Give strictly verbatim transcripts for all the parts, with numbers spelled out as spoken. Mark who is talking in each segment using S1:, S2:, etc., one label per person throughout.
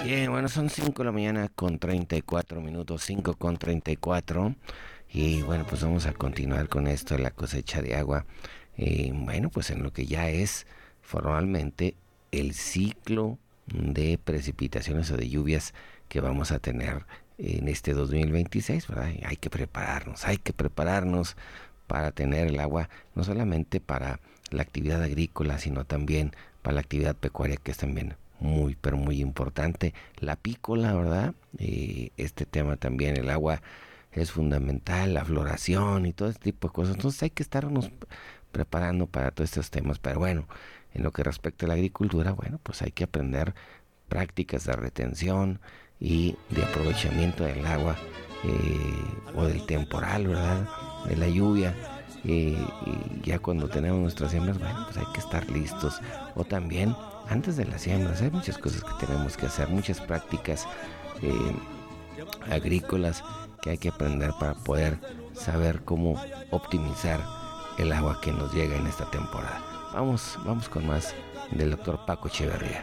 S1: Bien, bueno, son cinco de la mañana con treinta y cuatro minutos, cinco con treinta y cuatro. Y bueno, pues vamos a continuar con esto de la cosecha de agua. Eh, bueno, pues en lo que ya es formalmente el ciclo de precipitaciones o de lluvias que vamos a tener en este dos mil veintiséis, ¿verdad? Hay que prepararnos, hay que prepararnos para tener el agua, no solamente para la actividad agrícola, sino también para la actividad pecuaria, que es también muy, pero muy importante. La apícola, ¿verdad? Eh, este tema también, el agua es fundamental, la floración y todo este tipo de cosas. Entonces hay que estarnos preparando para todos estos temas. Pero bueno, en lo que respecta a la agricultura, bueno, pues hay que aprender prácticas de retención y de aprovechamiento del agua, eh, o del temporal, ¿verdad? De la lluvia. Eh, y ya cuando tenemos nuestras siembras, bueno, pues hay que estar listos. O también antes de las siembras, hay muchas cosas que tenemos que hacer, muchas prácticas eh, agrícolas que hay que aprender para poder saber cómo optimizar el agua que nos llega en esta temporada. Vamos, vamos con más del doctor Paco Echeverría.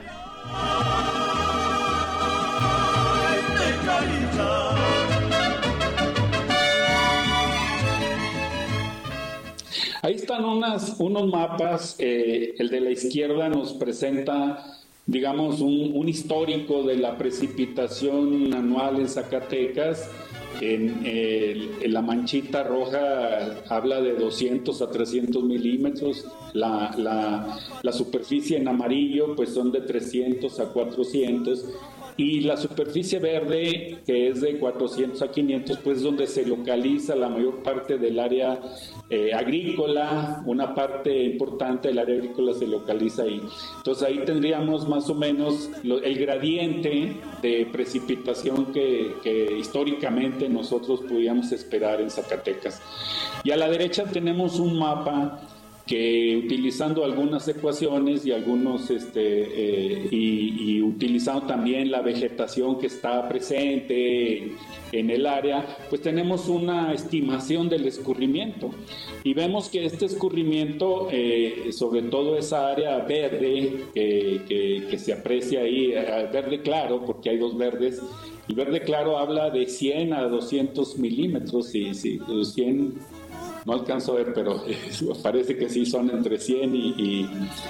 S2: Ahí están unas, unos mapas. Eh, el de la izquierda nos presenta, digamos, un, un histórico de la precipitación anual en Zacatecas. En, el, en la manchita roja habla de doscientos a trescientos milímetros. La, la, la superficie en amarillo pues son de trescientos a cuatrocientos. Y la superficie verde, que es de cuatrocientos a quinientos, pues es donde se localiza la mayor parte del área eh, agrícola. Una parte importante del área agrícola se localiza ahí. Entonces ahí tendríamos más o menos lo, el gradiente de precipitación que, que históricamente nosotros podíamos esperar en Zacatecas. Y a la derecha tenemos un mapa que, utilizando algunas ecuaciones y algunos este eh, y, y utilizando también la vegetación que está presente en, en el área, pues tenemos una estimación del escurrimiento y vemos que este escurrimiento, eh, sobre todo esa área verde que, que, que se aprecia ahí, verde claro, porque hay dos verdes. El verde claro habla de cien a doscientos milímetros y sí, cien no alcanzo a ver, pero eh, parece que sí son entre cien y, y,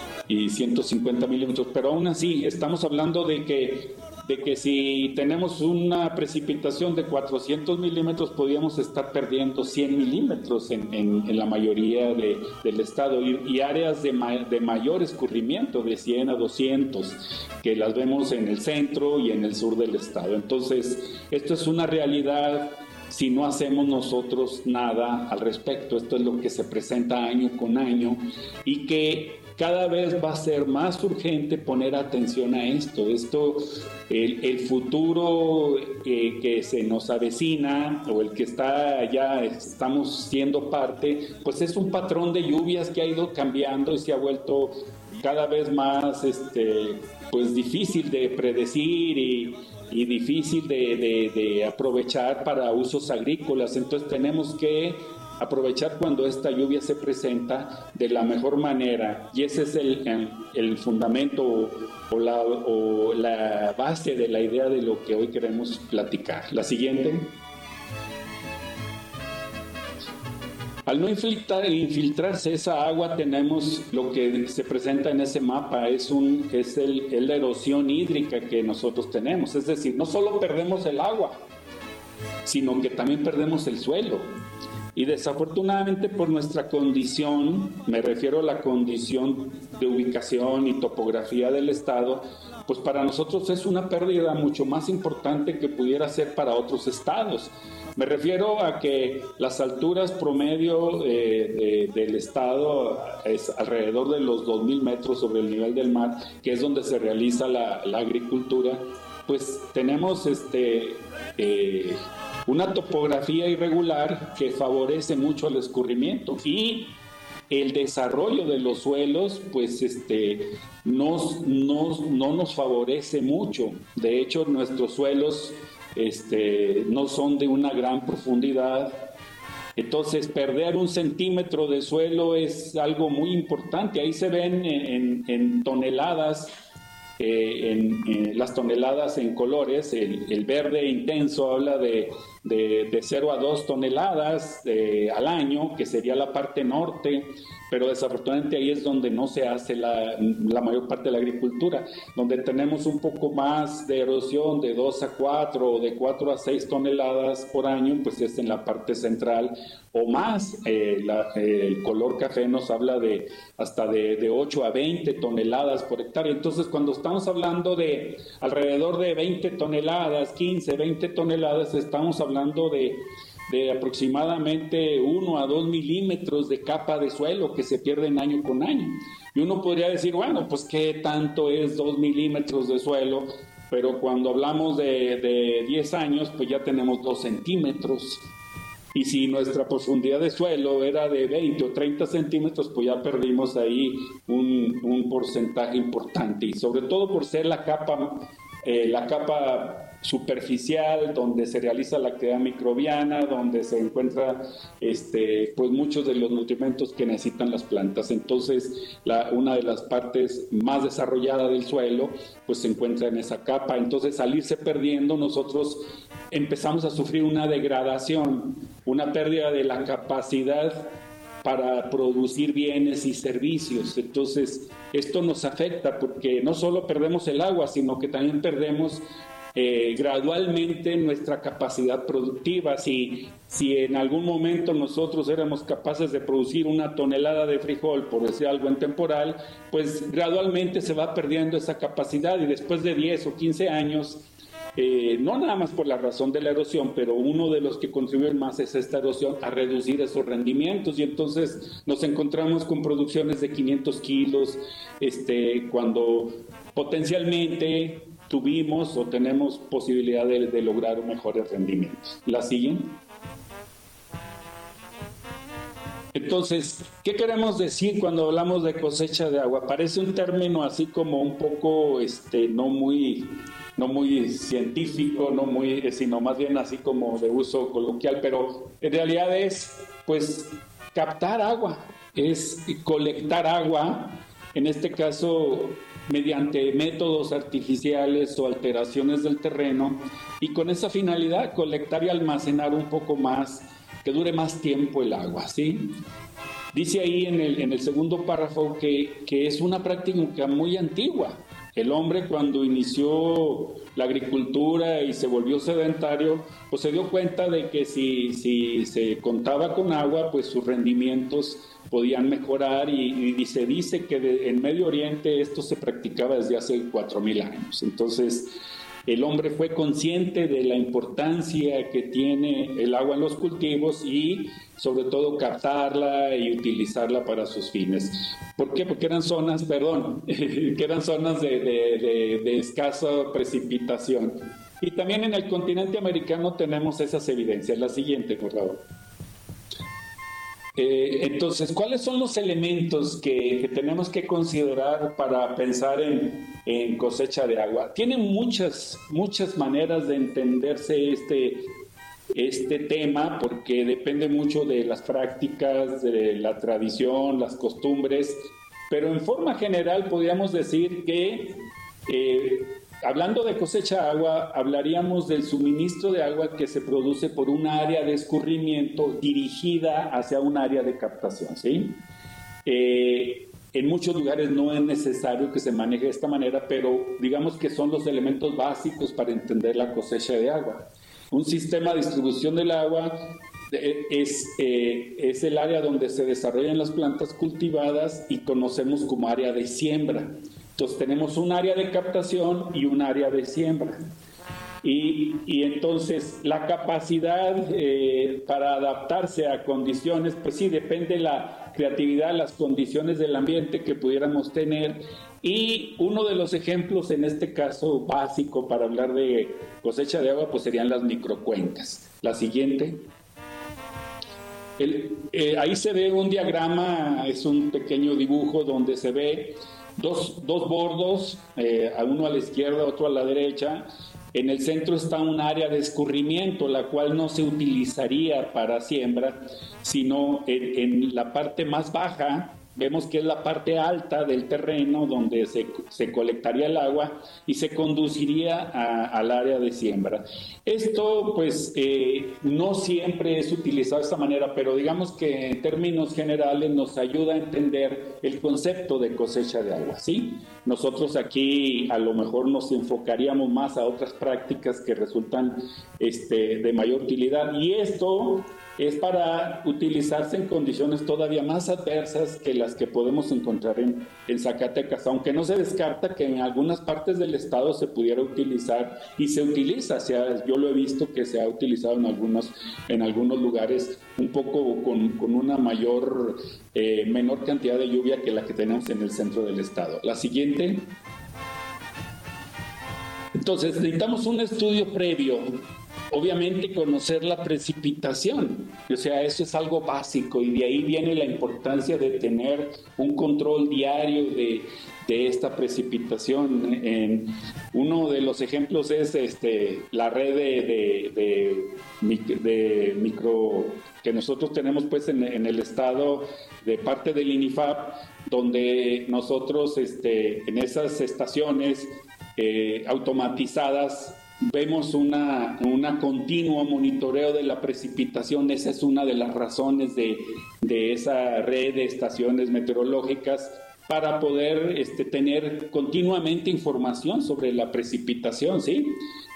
S2: y ciento cincuenta milímetros, pero aún así estamos hablando de que, de que si tenemos una precipitación de cuatrocientos milímetros podríamos estar perdiendo cien milímetros en, en, en la mayoría de, del estado y, y áreas de, ma, de mayor escurrimiento de cien a doscientos que las vemos en el centro y en el sur del estado. Entonces esto es una realidad si no hacemos nosotros nada al respecto. Esto es lo que se presenta año con año y que cada vez va a ser más urgente poner atención a esto. Esto, el, el futuro eh, que se nos avecina o el que está ya estamos siendo parte, pues es un patrón de lluvias que ha ido cambiando y se ha vuelto cada vez más este, pues difícil de predecir y y difícil de, de, de aprovechar para usos agrícolas. Entonces tenemos que aprovechar cuando esta lluvia se presenta de la mejor manera y ese es el, el, el fundamento o la, o la base de la idea de lo que hoy queremos platicar. La siguiente. Al no infiltrar, infiltrarse esa agua, tenemos lo que se presenta en ese mapa, es, un, es, el, es la erosión hídrica que nosotros tenemos. Es decir, no solo perdemos el agua, sino que también perdemos el suelo. Y desafortunadamente por nuestra condición, me refiero a la condición de ubicación y topografía del estado, pues para nosotros es una pérdida mucho más importante que pudiera ser para otros estados. Me refiero a que las alturas promedio eh, de, del estado es alrededor de los dos mil metros sobre el nivel del mar, que es donde se realiza la, la agricultura. Pues tenemos este, eh, una topografía irregular que favorece mucho el escurrimiento y el desarrollo de los suelos pues este, nos, nos, no nos favorece mucho. De hecho, nuestros suelos Este, no son de una gran profundidad. Entonces perder un centímetro de suelo es algo muy importante. Ahí se ven en, en, en toneladas eh, en, en las toneladas en colores. El, el verde intenso habla de, de, de cero a dos toneladas eh, al año, que sería la parte norte, pero desafortunadamente ahí es donde no se hace la, la mayor parte de la agricultura. Donde tenemos un poco más de erosión, de dos a cuatro o de cuatro a seis toneladas por año, pues es en la parte central o más. Eh, la, eh, el color café nos habla de hasta de, de ocho a veinte toneladas por hectárea. Entonces, cuando estamos hablando de alrededor de veinte toneladas, quince, veinte toneladas, estamos hablando de de aproximadamente uno a dos milímetros de capa de suelo que se pierden año con año. Y uno podría decir, bueno, pues qué tanto es dos milímetros de suelo, pero cuando hablamos de, de diez años, pues ya tenemos dos centímetros. Y si nuestra profundidad de suelo era de veinte o treinta centímetros, pues ya perdimos ahí un, un porcentaje importante. Y sobre todo por ser la capa, eh, la capa superficial, donde se realiza la actividad microbiana, donde se encuentra este, pues muchos de los nutrimentos que necesitan las plantas. Entonces, la, una de las partes más desarrolladas del suelo, pues se encuentra en esa capa. Entonces, al irse perdiendo, nosotros empezamos a sufrir una degradación, una pérdida de la capacidad para producir bienes y servicios. Entonces, esto nos afecta porque no solo perdemos el agua, sino que también perdemos Eh, gradualmente nuestra capacidad productiva. Si, si en algún momento nosotros éramos capaces de producir una tonelada de frijol, por decir algo en temporal, pues gradualmente se va perdiendo esa capacidad y después de diez o quince años, eh, no nada más por la razón de la erosión, pero uno de los que contribuyen más es esta erosión a reducir esos rendimientos y entonces nos encontramos con producciones de quinientos kilos, este, cuando potencialmente tuvimos o tenemos posibilidad de, de lograr mejores rendimientos. ¿La siguen? Entonces, ¿qué queremos decir cuando hablamos de cosecha de agua? Parece un término así como un poco, este, no muy, no muy científico, no muy, sino más bien así como de uso coloquial, pero en realidad es, pues, captar agua, es colectar agua, en este caso mediante métodos artificiales o alteraciones del terreno, y con esa finalidad colectar y almacenar un poco más, que dure más tiempo el agua, ¿sí? Dice ahí en el, en el segundo párrafo que, que es una práctica muy antigua. El hombre, cuando inició la agricultura y se volvió sedentario, pues se dio cuenta de que si, si se contaba con agua, pues sus rendimientos podían mejorar y, y se dice que de, en Medio Oriente esto se practicaba desde hace cuatro mil años. Entonces, el hombre fue consciente de la importancia que tiene el agua en los cultivos y sobre todo captarla y utilizarla para sus fines. ¿Por qué? Porque eran zonas, perdón, que eran zonas de, de, de, de escasa precipitación. Y también en el continente americano tenemos esas evidencias. La siguiente, por favor. Eh, entonces, ¿cuáles son los elementos que, que tenemos que considerar para pensar en, en cosecha de agua? Tienen muchas, muchas maneras de entenderse este, este tema, porque depende mucho de las prácticas, de la tradición, las costumbres, pero en forma general podríamos decir que eh, hablando de cosecha de agua, hablaríamos del suministro de agua que se produce por un área de escurrimiento dirigida hacia un área de captación, ¿sí? Eh, en muchos lugares no es necesario que se maneje de esta manera, pero digamos que son los elementos básicos para entender la cosecha de agua. Un sistema de distribución del agua es, eh, es el área donde se desarrollan las plantas cultivadas y conocemos como área de siembra. Entonces tenemos un área de captación y un área de siembra. Y, y entonces la capacidad eh, para adaptarse a condiciones, pues sí, depende de la creatividad, las condiciones del ambiente que pudiéramos tener. Y uno de los ejemplos en este caso básico para hablar de cosecha de agua, pues serían las microcuencas. La siguiente. El, eh, ahí se ve un diagrama, es un pequeño dibujo donde se ve Dos, dos bordos, eh, uno a la izquierda, otro a la derecha. En el centro está un área de escurrimiento, la cual no se utilizaría para siembra, sino en, en la parte más baja vemos que es la parte alta del terreno donde se, se colectaría el agua y se conduciría a, al área de siembra. Esto pues eh, no siempre es utilizado de esta manera, pero digamos que en términos generales nos ayuda a entender el concepto de cosecha de agua, ¿sí? Nosotros aquí a lo mejor nos enfocaríamos más a otras prácticas que resultan este, de mayor utilidad, y esto es para utilizarse en condiciones todavía más adversas que las que podemos encontrar en, en Zacatecas, aunque no se descarta que en algunas partes del estado se pudiera utilizar, y se utiliza, o sea, yo lo he visto que se ha utilizado en algunos, en algunos lugares un poco con, con una mayor, eh, menor cantidad de lluvia que la que tenemos en el centro del estado. La siguiente. Entonces necesitamos un estudio previo. Obviamente conocer la precipitación, o sea, eso es algo básico, y de ahí viene la importancia de tener un control diario de, de esta precipitación. En uno de los ejemplos es este, la red de, de, de, de micro que nosotros tenemos pues en, en el estado de parte del INIFAP, donde nosotros este, en esas estaciones eh, automatizadas vemos una, una continuo monitoreo de la precipitación. Esa es una de las razones de, de esa red de estaciones meteorológicas, para poder este, tener continuamente información sobre la precipitación, ¿sí?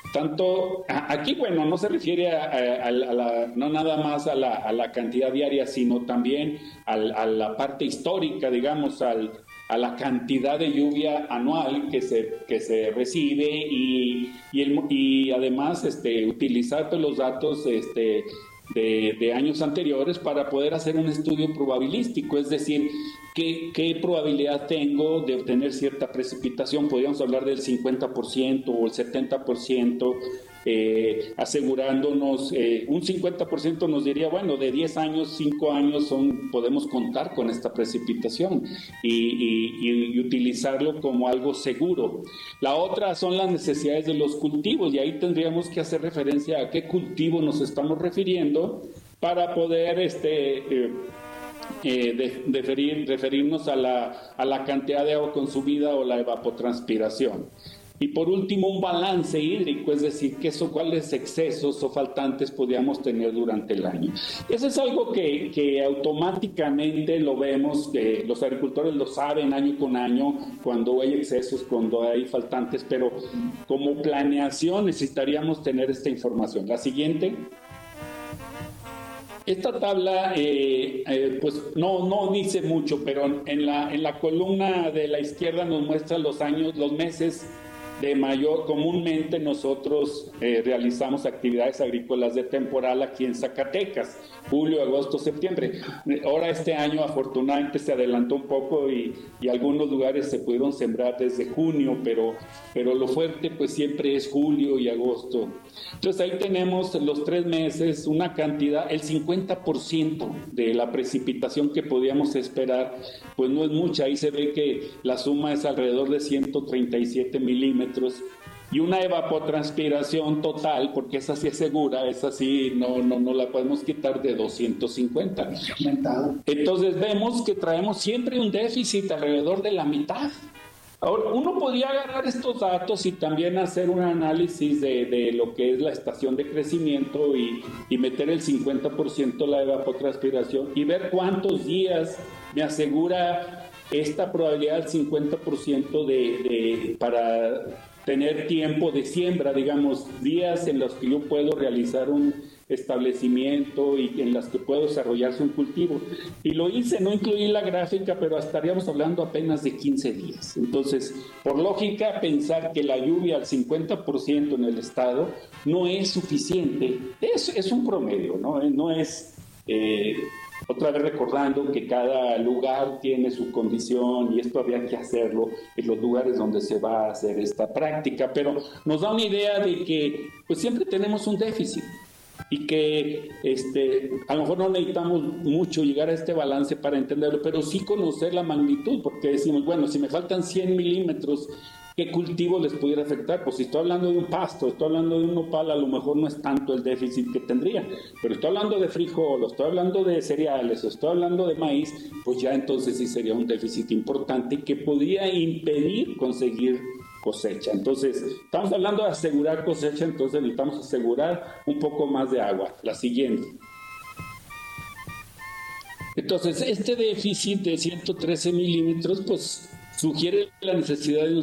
S2: Tanto, aquí, bueno, no se refiere a, a, a la, no nada más a la, a la cantidad diaria, sino también a, a la parte histórica, digamos, al a la cantidad de lluvia anual que se, que se recibe, y, y, el, y además este, utilizar pues, los datos este, de, de años anteriores para poder hacer un estudio probabilístico, es decir, ¿qué, qué probabilidad tengo de obtener cierta precipitación? Podríamos hablar del cincuenta por ciento o el setenta por ciento, eh, asegurándonos, eh, un cincuenta por ciento nos diría, bueno, de diez años, cinco años son, podemos contar con esta precipitación y, y, y utilizarlo como algo seguro. La otra son las necesidades de los cultivos, y ahí tendríamos que hacer referencia a qué cultivo nos estamos refiriendo para poder este, eh, eh, de, deferir, referirnos a la, a la cantidad de agua consumida o la evapotranspiración. Y por último, un balance hídrico, es decir, que eso, cuáles excesos o faltantes podríamos tener durante el año. Eso es algo que, que automáticamente lo vemos, que los agricultores lo saben año con año, cuando hay excesos, cuando hay faltantes, pero como planeación necesitaríamos tener esta información. La siguiente. Esta tabla, eh, eh, pues no, no dice mucho, pero en la, en la columna de la izquierda nos muestra los años, los meses de mayor. Comúnmente nosotros eh, realizamos actividades agrícolas de temporal aquí en Zacatecas, julio, agosto, septiembre. Ahora este año afortunadamente se adelantó un poco y, y algunos lugares se pudieron sembrar desde junio, pero, pero lo fuerte pues siempre es julio y agosto. Entonces ahí tenemos los tres meses, una cantidad, el cincuenta por ciento de la precipitación que podíamos esperar, pues no es mucha. Ahí se ve que la suma es alrededor de ciento treinta y siete milímetros, y una evapotranspiración total, porque esa sí es segura, esa sí no, no, no la podemos quitar, de doscientos cincuenta. Entonces vemos que traemos siempre un déficit alrededor de la mitad. Ahora, uno podría agarrar estos datos y también hacer un análisis de, de lo que es la estación de crecimiento y, y meter el cincuenta por ciento la evapotranspiración y ver cuántos días me asegura esta probabilidad del cincuenta por ciento de, de, para tener tiempo de siembra, digamos, días en los que yo puedo realizar un establecimiento y en las que puedo desarrollarse un cultivo. Y lo hice, no incluí la gráfica, pero estaríamos hablando apenas de quince días. Entonces, por lógica, pensar que la lluvia al cincuenta por ciento en el estado no es suficiente, es, es un promedio, ¿no? No es... Eh, Otra vez recordando que cada lugar tiene su condición y esto habría que hacerlo en los lugares donde se va a hacer esta práctica, pero nos da una idea de que pues siempre tenemos un déficit y que este, a lo mejor no necesitamos mucho llegar a este balance para entenderlo, pero sí conocer la magnitud, porque decimos, bueno, si me faltan cien milímetros ¿qué cultivo les pudiera afectar? Pues si estoy hablando de un pasto, estoy hablando de un nopal, a lo mejor no es tanto el déficit que tendría, pero estoy hablando de frijol, estoy hablando de cereales, estoy hablando de maíz, pues ya entonces sí sería un déficit importante que podría impedir conseguir cosecha. Entonces, estamos hablando de asegurar cosecha, entonces necesitamos asegurar un poco más de agua. La siguiente. Entonces, este déficit de ciento trece milímetros, pues sugiere la necesidad de un